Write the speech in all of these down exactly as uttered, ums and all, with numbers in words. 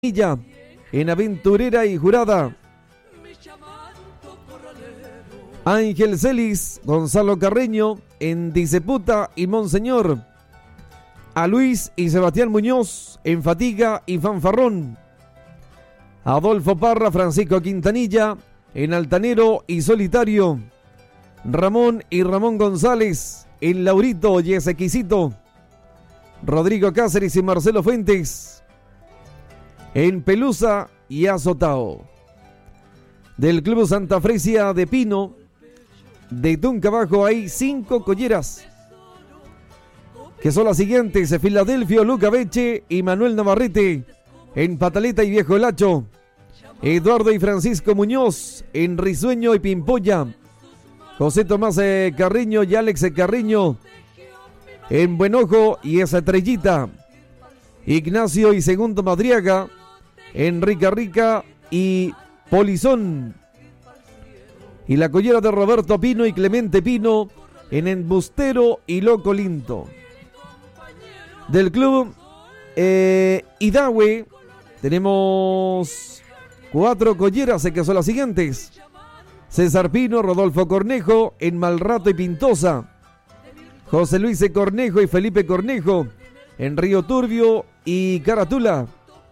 En Aventurera y Jurada, Ángel Celis, Gonzalo Carreño en Diceputa y Monseñor, a Luis y Sebastián Muñoz en Fatiga y Fanfarrón, Adolfo Parra, Francisco Quintanilla en Altanero y Solitario, Ramón y Ramón González en Laurito y Esequisito, Rodrigo Cáceres y Marcelo Fuentes en Pelusa y Azotao. Del Club Santa Fresia de Pino, de Tunca Abajo, hay cinco colleras, que son las siguientes: Filadelfio, Luca Beche y Manuel Navarrete en Pataleta y Viejo Lacho, Eduardo y Francisco Muñoz en Risueño y Pimpolla, José Tomás eh, Carriño y Alex Carriño en Buenojo y Esa Estrellita, Ignacio y Segundo Madriaga en Rica Rica y Polizón, y la collera de Roberto Pino y Clemente Pino en Embustero y Loco Linto. Del club eh, Idahue tenemos cuatro colleras, que son las siguientes: César Pino, Rodolfo Cornejo en Malrato y Pintosa, José Luis Cornejo y Felipe Cornejo en Río Turbio y Caratula,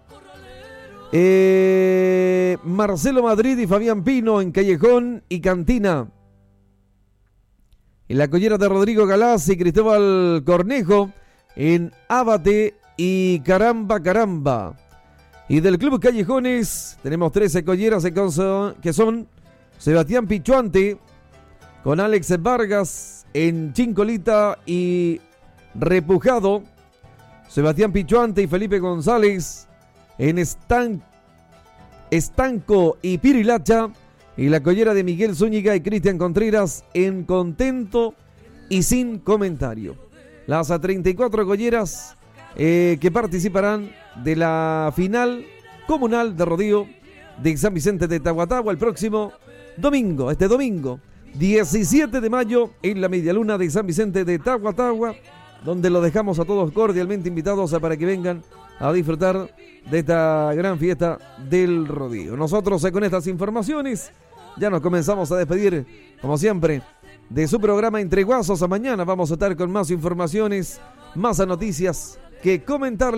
eh, Marcelo Madrid y Fabián Pino en Callejón y Cantina, en la collera de Rodrigo Galás y Cristóbal Cornejo en Ábate y Caramba Caramba. Y del club Callejones tenemos trece colleras que son Sebastián Pichuante con Alex Vargas en Chincolita y Repujado, Sebastián Pichuante y Felipe González en Estan, Estanco y Pirilacha, y la collera de Miguel Zúñiga y Cristian Contreras en Contento y Sin Comentario. Las treinta y cuatro colleras eh, que participarán de la final comunal de rodeo de San Vicente de Tahuatahua el próximo domingo, este domingo diecisiete de mayo en la Medialuna de San Vicente de Tahuatahua, donde lo dejamos a todos cordialmente invitados a para que vengan a disfrutar de esta gran fiesta del rodeo. Nosotros eh, con estas informaciones ya nos comenzamos a despedir, como siempre, de su programa Entre Guasos. A mañana vamos a estar con más informaciones, más noticias que comentar.